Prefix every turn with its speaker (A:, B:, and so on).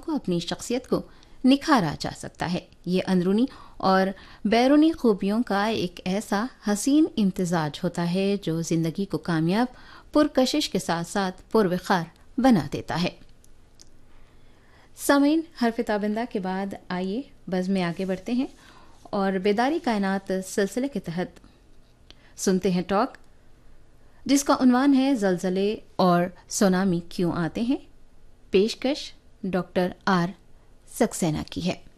A: को अपनी शख्सियत को निखारा जा सकता है। ये अंदरूनी और बैरूनी खूबियों का एक ऐसा हसीन इम्तिजाज होता है जो जिंदगी को कामयाब, पुरकशिश के साथ साथ पुरवखार बना देता है। सामीन, हरफ ताबिंदा के बाद आइए बज़्म में आगे बढ़ते हैं और बेदारी कायनात सिलसिले के तहत सुनते हैं टॉक, जिसका उन्वान है ज़लज़ले और सुनामी क्यों आते हैं। पेशकश डॉक्टर आर सक्सेना की है।